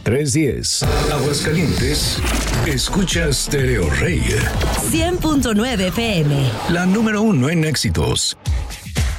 310. Aguascalientes, escucha Stereo Rey. 100.9 FM. La número 1 en éxitos.